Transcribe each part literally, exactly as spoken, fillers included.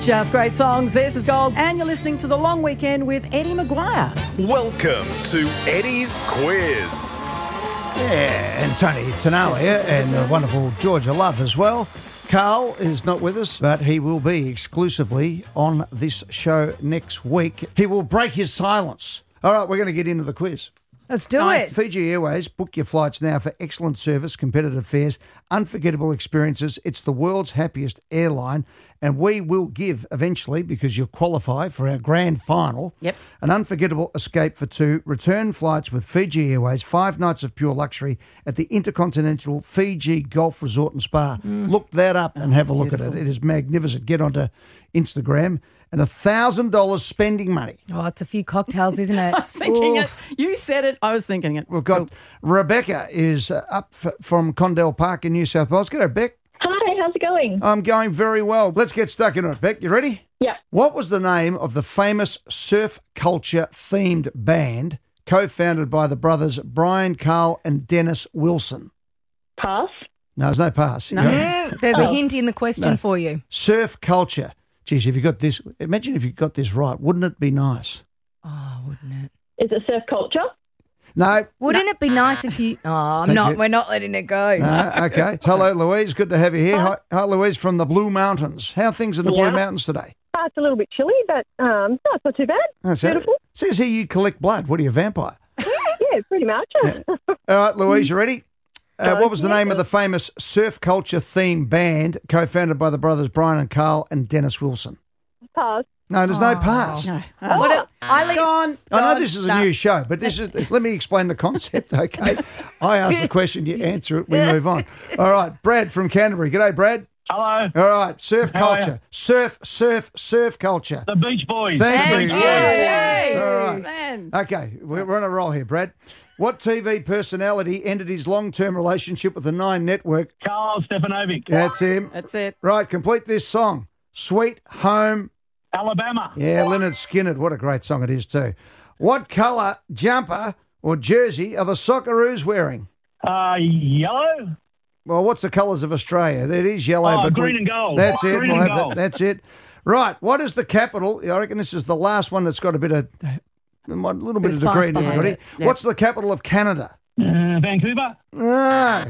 Just great songs. This is Gold. And you're listening to The Long Weekend with Eddie Maguire. Welcome to Eddie's Quiz. Yeah, and Tony Tanalia and the wonderful Georgia Love as well. Carl is not with us, but he will be exclusively on this show next week. He will break his silence. All right, we're going to get into the quiz. Let's do Nice. it. Fiji Airways, book your flights now for excellent service, competitive fares, unforgettable experiences. It's the world's happiest airline, and we will give eventually, because you'll qualify for our grand final, Yep. an unforgettable escape for two, return flights with Fiji Airways, five nights of pure luxury at the Intercontinental Fiji Golf Resort and Spa. Look that up and have a look at it. It is magnificent. Get onto Instagram. And one thousand dollars spending money. Oh, it's a few cocktails, isn't it? I was thinking Oof. it. You said it. I was thinking it. We've got Rebecca is uh, up f- from Condell Park in New South Wales. G'day, Beck. Hi, how's it going? I'm going very well. Let's get stuck into it, Beck. You ready? Yeah. What was the name of the famous surf culture themed band co-founded by the brothers Brian, Carl and Dennis Wilson? Pass. No, there's no pass. No. You got- Yeah, there's a hint in the question No. for you. Surf culture. Geez, if you got this, imagine if you got this right. Wouldn't it be nice? Oh, wouldn't it? Is it surf culture? No. Wouldn't it be nice if you... Oh, I'm Thank not. you. We're not letting it go. No, okay. Hello, Louise. Good to have you here. Hi, hi, Louise from the Blue Mountains. How are things in the Yeah. Blue Mountains today? Uh, it's a little bit chilly, but um, no, it's not too bad. That's it. Beautiful. Says here you collect blood. What are you, a vampire? Yeah, pretty much. All right, Louise, you ready? Uh, Go what was the for name it. of the famous surf culture themed band co-founded by the brothers Brian and Carl and Dennis Wilson? Pass. No, there's no pass. No. What a, I leave, Go on. I know Go this is on. a new show, but this is. Let me explain the concept, okay? I ask the question, you answer it, we move on. All right, Brad from Canterbury. G'day, Brad. Hello, All right, surf How are culture. you? Surf, surf, surf culture. the Beach Boys. Thank Thank you. you. Yay. All right. Man. Okay, we're we're on a roll here, Brad. What T V personality ended his long-term relationship with the Nine Network? Carl Stefanovic, That's him. That's it. Right, complete this song. Sweet Home. Alabama. Yeah, Leonard Skinner. What a great song it is too. What colour jumper or jersey are the Socceroos wearing? Uh, yellow. Well, what's the colours of Australia? It is yellow. Oh, but green we- and gold. That's it. Green we'll and have gold. That. That's it. Right. What is the capital? I reckon this is the last one that's got a bit of a little bit of Bit of degree spice in behind difficulty. it. Yeah. What's the capital of Canada? Uh, Vancouver. No,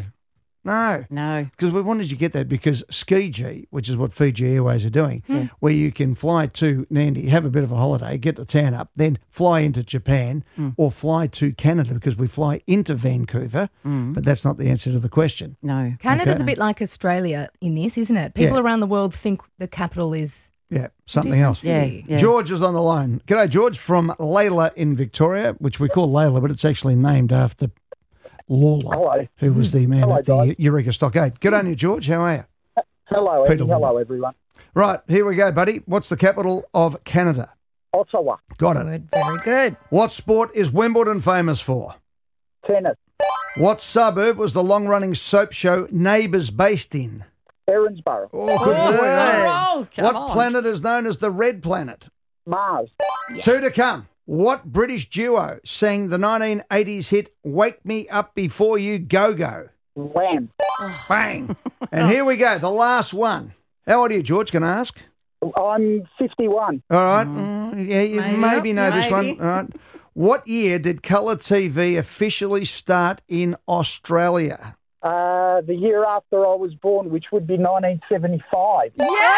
no. No. Because we wanted you to get that because Skiji, which is what Fiji Airways are doing, where you can fly to Nandi, have a bit of a holiday, get the tan up, then fly into Japan or fly to Canada because we fly into Vancouver, but that's not the answer to the question. No. Canada's Okay. a bit like Australia in this, isn't it? People Yeah. around the world think the capital is... Yeah, something else. Yeah. yeah. George is on the line. G'day, George, from Layla in Victoria, which we call Layla, but it's actually named after Lawler, Hello. who was the man Hello, at the guys. Eureka Stockade. Good on you, George. How are you? Hello, Peter Eddie. Lawler. Hello, everyone. Right, here we go, buddy. What's the capital of Canada? Ottawa, Got it. Good, very good. What sport is Wimbledon famous for? tennis, What suburb was the long-running soap show Neighbours based in? Erinsborough, Oh, good boy. eh? Oh, come What on. planet is known as the Red Planet? Mars, Two to come. What British duo sang the nineteen eighties hit Wake Me Up Before You Go Go? Wham. Bang. And here we go, the last one. How old are you, George, can I ask? I'm fifty-one. All right. Mm, yeah, you maybe, Maybe. know this one. Maybe. All right. What year did colour T V officially start in Australia? Uh, the year after I was born, which would be nineteen seventy-five.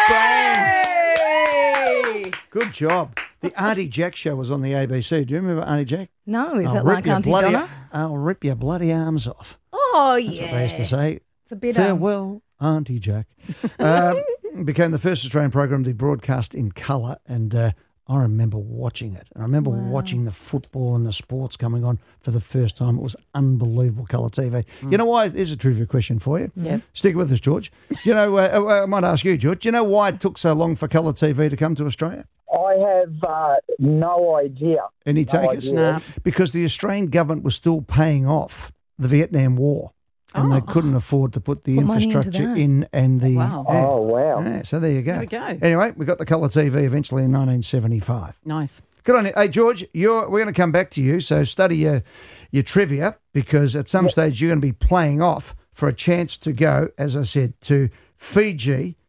Yay! Good job. The Auntie Jack show was on the A B C. Do you remember Auntie Jack? No, is I'll it rip like your Auntie bloody, Donna? I'll rip your bloody arms off. Oh, That's yeah. what they used to say. It's a bit... um, Farewell, Auntie Jack. um, became the first Australian program to be broadcast in colour, and uh, I remember watching it. I remember watching the football and the sports coming on for the first time. It was unbelievable colour T V. You know why? Here's a trivia question for you. Yeah. Stick with us, George. Do you know? Uh, I might ask you, George. Do you know why it took so long for colour T V to come to Australia? I have uh, no idea. Any No takers? idea. Nah. Because the Australian government was still paying off the Vietnam War, and they couldn't afford to put the Put money into infrastructure that. in and the. Wow. yeah. Oh, wow. Yeah, so there you go. There we go. Anyway, we got the colour T V eventually in nineteen seventy-five. Nice. Good on you. Hey, George, you're, we're going to come back to you, so study your, your trivia because at some stage you're going to be playing off for a chance to go, as I said, to Fiji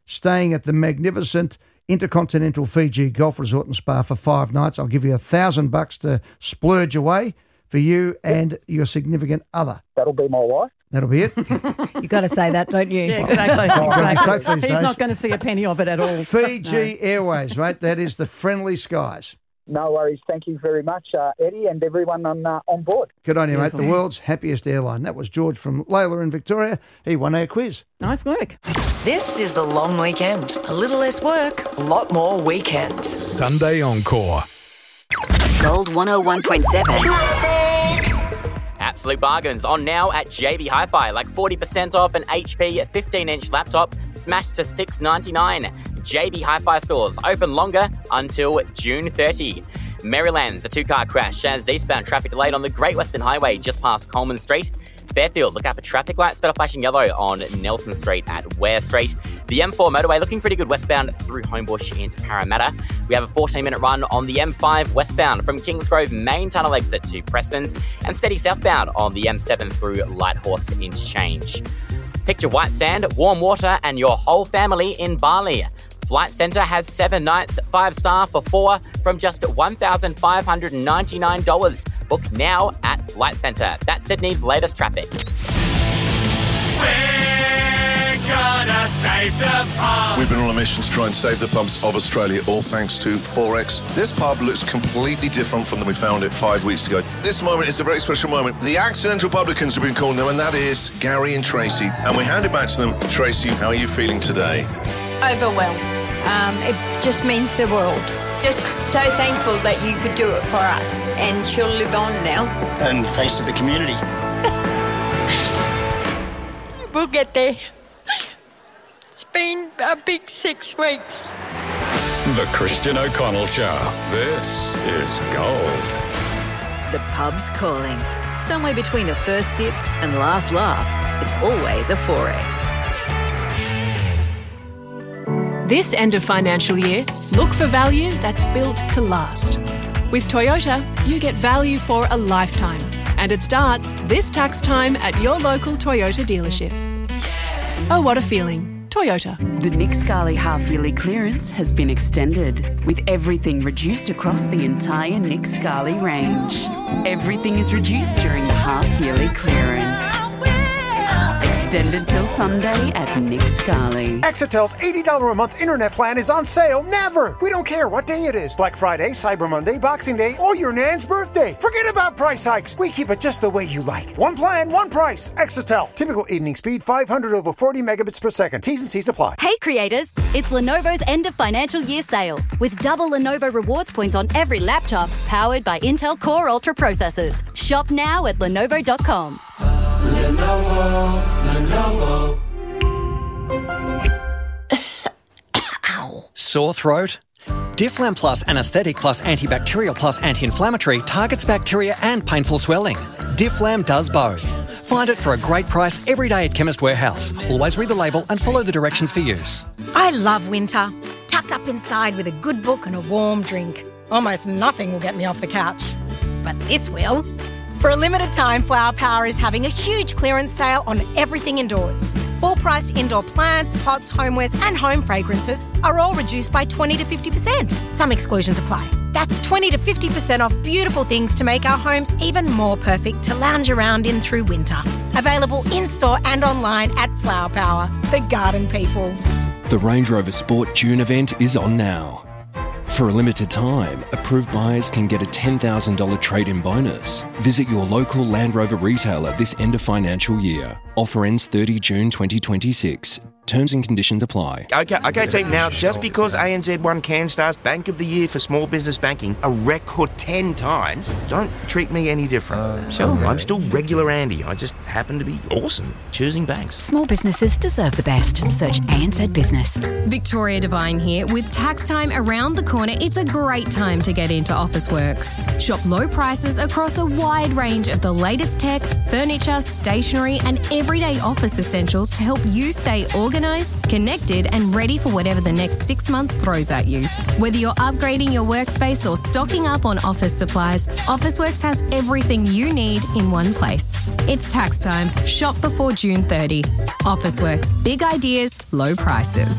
staying at the magnificent Intercontinental Fiji Golf Resort and Spa for five nights. I'll give you a thousand bucks to splurge away for you and your significant other. That'll be my wife. That'll be it. You got to say that, don't you? Yeah, exactly. gotta be exactly. safe these He's days. not going to see a penny of it at all. Fiji Airways, mate. That is the friendly skies. No worries. Thank you very much, uh, Eddie, and everyone on uh, on board. Good on you, mate. The world's happiest airline. That was George from Layla in Victoria. He won our quiz. Nice work. This is the long weekend. A little less work, a lot more weekend. Sunday Encore. Gold one oh one point seven. Absolute bargains on now at J B Hi-Fi, like forty percent off an H P fifteen inch laptop, smashed to six ninety-nine. J B Hi-Fi stores open longer until June thirtieth. Maryland's a two-car crash as eastbound traffic delayed on the Great Western Highway just past Coleman Street. Fairfield, look out for traffic lights that are flashing yellow on Nelson Street at Ware Street. The M four motorway looking pretty good westbound through Homebush into Parramatta. We have a fourteen minute run on the M five westbound from Kingsgrove main tunnel exit to Preston's, and steady southbound on the M seven through Lighthorse Interchange. Picture white sand, warm water, and your whole family in Bali. Flight Centre has seven nights, five star for four from just one thousand five hundred ninety-nine dollars. Book now at Flight Centre. That's Sydney's latest traffic. We're gonna save the pub. We've been on a mission to try and save the pubs of Australia, all thanks to Forex. This pub looks completely different from when we found it five weeks ago. This moment is a very special moment. The accidental publicans have been calling them, and that is Gary and Tracy. And we hand it back to them. Tracy, how are you feeling today? Overwhelmed. Um, it just means the world. Just so thankful that you could do it for us, and she'll live on now. And thanks to the community. We'll get there. It's been a big six weeks. The Christian O'Connell Show. This is gold. The pub's calling. Somewhere between the first sip and last laugh, it's always a Forex. This end of financial year, look for value that's built to last. With Toyota, you get value for a lifetime, and it starts this tax time at your local Toyota dealership. Oh, what a feeling. Toyota. The Nick Scali half-yearly clearance has been extended, with everything reduced across the entire Nick Scali range. Everything is reduced during the half-yearly clearance. Extended till Sunday at Nick Scali. Exetel's eighty dollars a month internet plan is on sale never. We don't care what day it is. Black Friday, Cyber Monday, Boxing Day, or your Nan's birthday. Forget about price hikes. We keep it just the way you like. One plan, one price. Exetel. Typical evening speed five hundred over forty megabits per second. T's and C's apply. Hey creators, it's Lenovo's end of financial year sale with double Lenovo rewards points on every laptop powered by Intel Core Ultra processors. Shop now at lenovo dot com. Lenovo, Lenovo. Ow. Sore throat? Difflam Plus Anesthetic Plus Antibacterial Plus Anti-Inflammatory targets bacteria and painful swelling. Difflam does both. Find it for a great price every day at Chemist Warehouse. Always read the label and follow the directions for use. I love winter. Tucked up inside with a good book and a warm drink. Almost nothing will get me off the couch. But this will. For a limited time, Flower Power is having a huge clearance sale on everything indoors. Full-priced indoor plants, pots, homewares and home fragrances are all reduced by twenty to fifty percent. Some exclusions apply. That's twenty to fifty percent off beautiful things to make our homes even more perfect to lounge around in through winter. Available in-store and online at Flower Power, the garden people. The Range Rover Sport June event is on now. For a limited time, approved buyers can get a ten thousand dollars trade-in bonus. Visit your local Land Rover retailer this end of financial year. Offer ends thirtieth of June twenty twenty-six. Terms and conditions apply. Okay, okay, team. Now, just because A N Z won CanStar's Bank of the Year for small business banking a record ten times, don't treat me any different. Uh, sure. I'm still regular Andy. I just happen to be awesome choosing banks. Small businesses deserve the best. Search A N Z Business. Victoria Devine here. With tax time around the corner, it's a great time to get into Officeworks. Shop low prices across a wide range of the latest tech, furniture, stationery, and everyday office essentials to help you stay organised, connected, and ready for whatever the next six months throws at you. Whether you're upgrading your workspace or stocking up on office supplies, Officeworks has everything you need in one place. It's tax time. Shop before June thirtieth. Officeworks. Big ideas, low prices.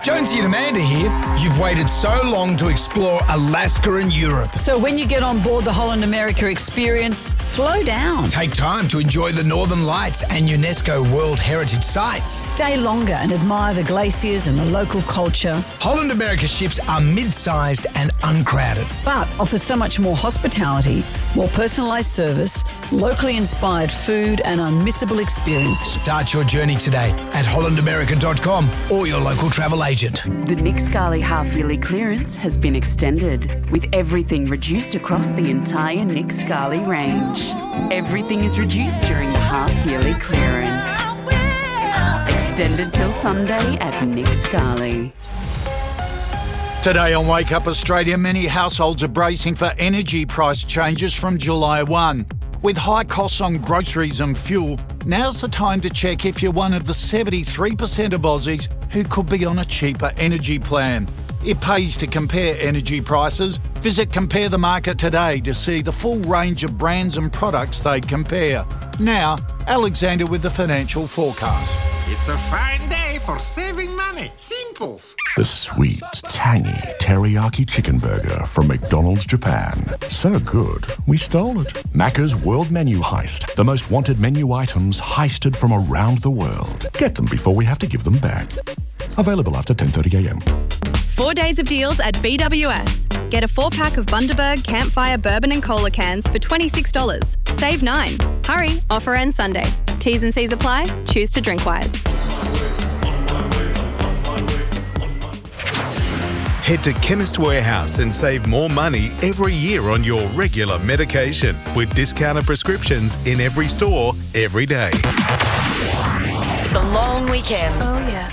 Jonesy and Amanda here. You've waited so long to explore Alaska and Europe. So when you get on board the Holland America experience, slow down. Take time to enjoy the Northern Lights and UNESCO World Heritage Sites. Stay longer and admire the glaciers and the local culture. Holland America ships are mid-sized and uncrowded, but offer so much more hospitality, more personalised service, locally inspired food and unmissable experience. Start your journey today at holland america dot com or your local travel agent. The Nick Scali half-yearly clearance has been extended, with everything reduced across the entire Nick Scali range. Everything is reduced during the half-yearly clearance. Extended till Sunday at Nick Scali. Today on Wake Up Australia, many households are bracing for energy price changes from July first. With high costs on groceries and fuel, now's the time to check if you're one of the seventy-three percent of Aussies who could be on a cheaper energy plan. It pays to compare energy prices. Visit Compare the Market today to see the full range of brands and products they compare. Now, Alexander with the financial forecast. It's a fine day for saving money. Simples. The sweet, tangy teriyaki chicken burger from McDonald's Japan. So good, we stole it. Macca's World Menu Heist. The most wanted menu items heisted from around the world. Get them before we have to give them back. Available after ten thirty a m. Four days of deals at B W S. Get a four-pack of Bundaberg Campfire Bourbon and Cola cans for twenty-six dollars. Save nine. Hurry, offer ends Sunday. T's and C's apply. Choose to drink wise. Head to Chemist Warehouse and save more money every year on your regular medication with discounted prescriptions in every store, every day. The long weekend. Oh, yeah.